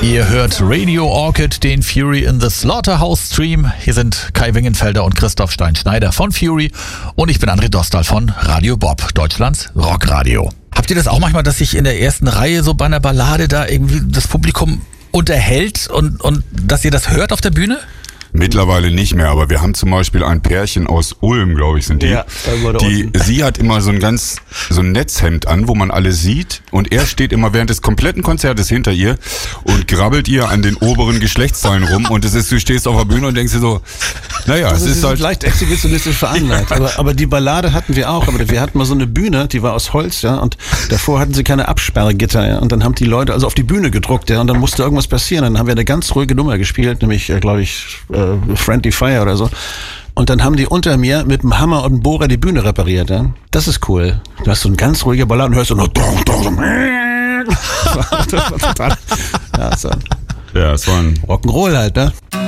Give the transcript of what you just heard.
Ihr hört Radio Orchid, den Fury in the Slaughterhouse Stream. Hier sind Kai Wingenfelder und Christoph Stein-Schneider von Fury und ich bin André Dostal von Radio Bob, Deutschlands Rockradio. Habt ihr das auch manchmal, dass sich in der ersten Reihe so bei einer Ballade da irgendwie das Publikum unterhält und dass ihr das hört auf der Bühne? Mittlerweile nicht mehr, aber wir haben zum Beispiel ein Pärchen aus Ulm, glaube ich, sind die. Ja, sie hat immer so ein Netzhemd an, wo man alles sieht, und er steht immer während des kompletten Konzertes hinter ihr und grabbelt ihr an den oberen Geschlechtsteilen rum, und du stehst auf der Bühne und denkst dir so, naja, also es ist halt leicht exhibitionistisch veranlagt, aber die Ballade hatten wir auch, aber wir hatten mal so eine Bühne, die war aus Holz, ja, und davor hatten sie keine Absperrgitter, ja, und dann haben die Leute also auf die Bühne gedruckt, ja, und dann musste irgendwas passieren, dann haben wir eine ganz ruhige Nummer gespielt, nämlich, glaube ich, Friendly Fire oder so. Und dann haben die unter mir mit dem Hammer und dem Bohrer die Bühne repariert. Ja? Das ist cool. Du hast so ein ganz ruhiger Ballad und hörst so nur das war total, ja, es war ein Rock'n'Roll halt, ne?